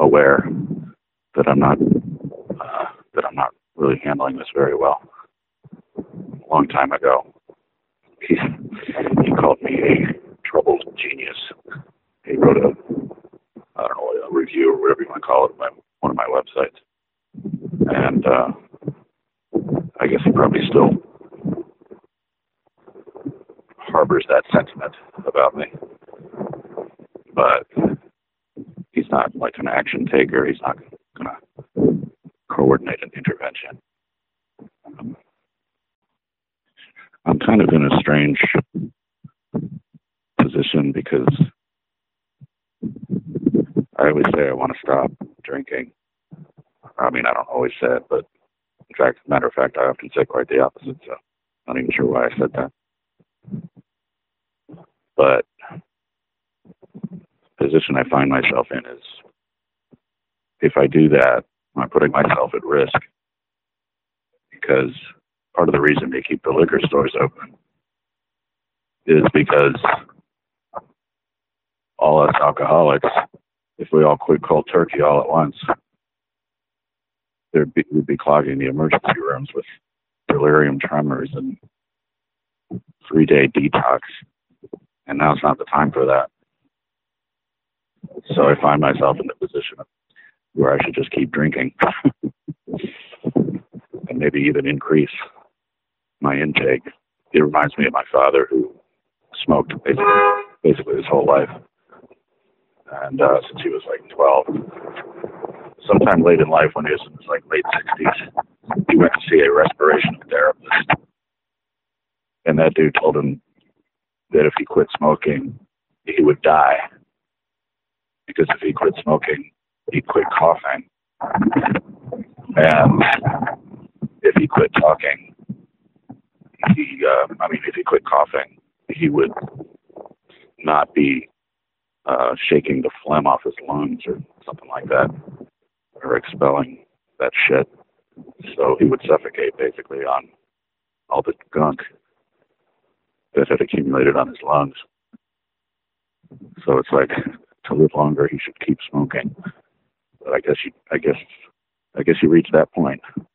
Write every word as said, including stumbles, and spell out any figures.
aware that I'm not uh, that I'm not really handling this very well. A long time ago, he he called me a troubled genius. He wrote a I don't know a review or whatever you want to call it on one of my websites, and uh, I guess he probably still harbors that sentiment about me. But he's not like an action taker. He's not going to coordinate an intervention. Um, I'm kind of in a strange position because I always say I want to stop drinking. I mean, I don't always say it, but in fact, as a matter of fact, I often say quite the opposite, so I'm not even sure why I said that. But the position I find myself in is if I do that, I'm putting myself at risk, because part of the reason they keep the liquor stores open is because all us alcoholics, if we all quit cold turkey all at once, there'd be, we'd be clogging the emergency rooms with delirium tremors and three-day detox, and now's not the time for that. So I find myself in the position where I should just keep drinking and maybe even increase my intake. It reminds me of my father, who smoked basically, basically his whole life, and uh, since he was like twelve. Sometime late in life, when he was in his like late sixties, he went to see a respiration therapist, and that dude told him that if he quit smoking, he would die, because if he quit smoking, he'd quit coughing, and if he quit talking, he, uh, I mean, if he quit coughing, he would not be uh, shaking the phlegm off his lungs or something like that, or expelling that shit. So he would suffocate basically on all the gunk that had accumulated on his lungs. So it's like, to live longer, he should keep smoking. But I guess you, I guess, I guess you reach that point.